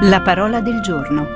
La parola del giorno.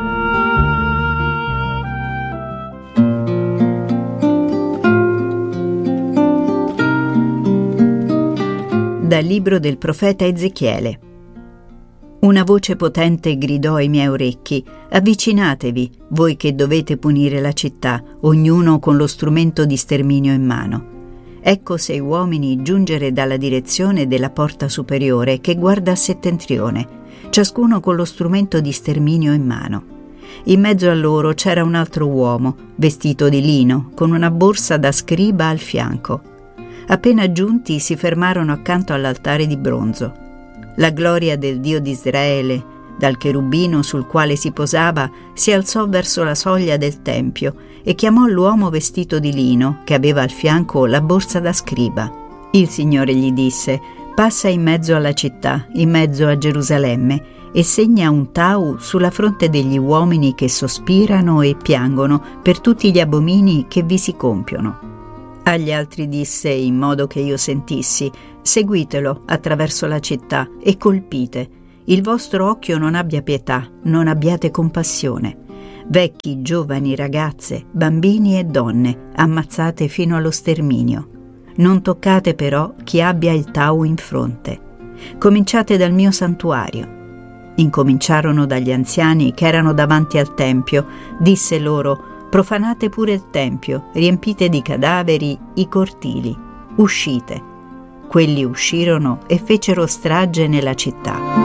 Dal libro del profeta Ezechiele. Una voce potente gridò ai miei orecchi: avvicinatevi, voi che dovete punire la città, ognuno con lo strumento di sterminio in mano. Ecco 6 uomini giungere dalla direzione della porta superiore che guarda a settentrione, ciascuno con lo strumento di sterminio in mano. In mezzo a loro c'era un altro uomo, vestito di lino, con una borsa da scriba al fianco. Appena giunti si fermarono accanto all'altare di bronzo. La gloria del Dio di Israele, dal cherubino sul quale si posava, si alzò verso la soglia del tempio e chiamò l'uomo vestito di lino, che aveva al fianco la borsa da scriba. Il Signore gli disse: passa in mezzo alla città, in mezzo a Gerusalemme, e segna un tau sulla fronte degli uomini che sospirano e piangono per tutti gli abomini che vi si compiono. Agli altri disse, in modo che io sentissi: seguitelo attraverso la città e colpite. Il vostro occhio non abbia pietà, non abbiate compassione. Vecchi, giovani, ragazze, bambini e donne, ammazzate fino allo sterminio. Non toccate però chi abbia il tau in fronte. Cominciate dal mio santuario. Incominciarono dagli anziani che erano davanti al tempio. Disse loro: profanate pure il tempio, riempite di cadaveri i cortili. Uscite. Quelli uscirono e fecero strage nella città.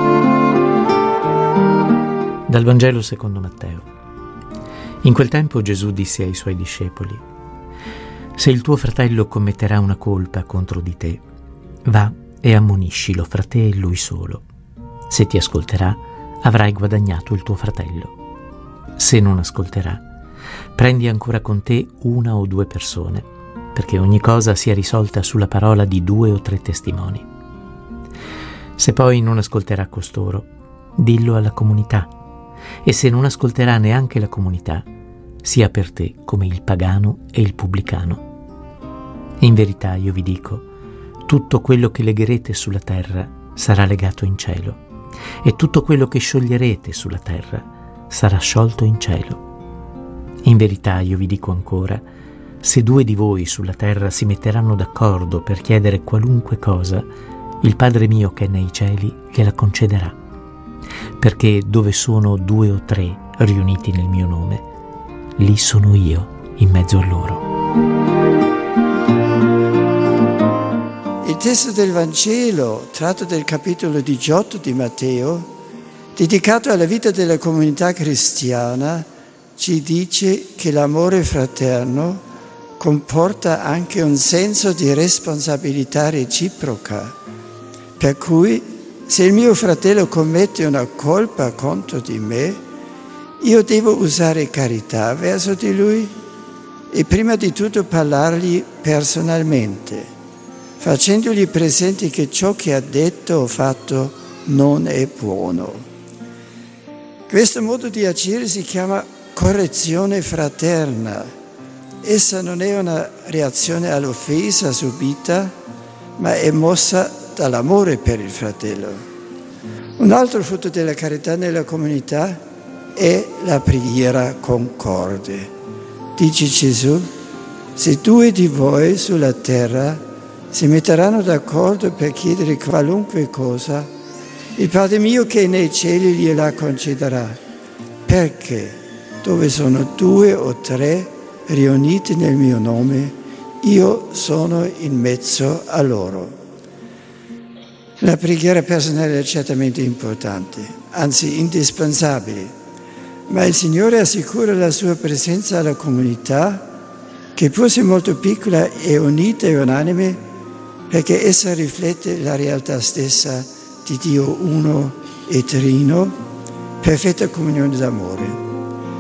Dal Vangelo secondo Matteo. In quel tempo Gesù disse ai suoi discepoli: se il tuo fratello commetterà una colpa contro di te, va e ammoniscilo fra te e lui solo. Se ti ascolterà, avrai guadagnato il tuo fratello. Se non ascolterà, prendi ancora con te 1 o 2 persone, perché ogni cosa sia risolta sulla parola di 2 o 3 testimoni. Se poi non ascolterà costoro, dillo alla comunità, e se non ascolterà neanche la comunità, sia per te come il pagano e il pubblicano. In verità io vi dico, tutto quello che legherete sulla terra sarà legato in cielo, e tutto quello che scioglierete sulla terra sarà sciolto in cielo. In verità io vi dico ancora, se 2 di voi sulla terra si metteranno d'accordo per chiedere qualunque cosa, il Padre mio che è nei cieli gliela concederà. Perché dove sono 2 o 3 riuniti nel mio nome, lì sono io in mezzo a loro. Il testo del Vangelo, tratto dal capitolo 18 di Matteo, dedicato alla vita della comunità cristiana, ci dice che l'amore fraterno comporta anche un senso di responsabilità reciproca, per cui se il mio fratello commette una colpa contro di me, io devo usare carità verso di lui e prima di tutto parlargli personalmente, facendogli presente che ciò che ha detto o fatto non è buono. Questo modo di agire si chiama correzione fraterna. Essa non è una reazione all'offesa subita, ma è mossa dall'amore per il fratello. Un altro frutto della carità nella comunità è la preghiera concorde. Dice Gesù: se 2 di voi sulla terra si metteranno d'accordo per chiedere qualunque cosa, il Padre mio che è nei cieli gliela concederà, perché dove sono 2 o 3 riuniti nel mio nome, io sono in mezzo a loro. La preghiera personale è certamente importante, anzi indispensabile, ma il Signore assicura la sua presenza alla comunità, che pur se molto piccola è unita e unanime, perché essa riflette la realtà stessa di Dio uno e trino, perfetta comunione d'amore.